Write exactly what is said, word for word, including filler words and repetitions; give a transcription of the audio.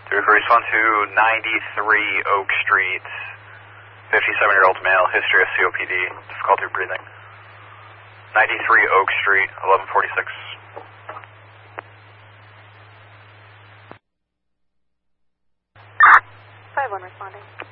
three four, respond to ninety-three Oak Street, fifty-seven-year-old male, history of C O P D, difficulty breathing. ninety-three Oak Street, eleven forty-six. five one responding.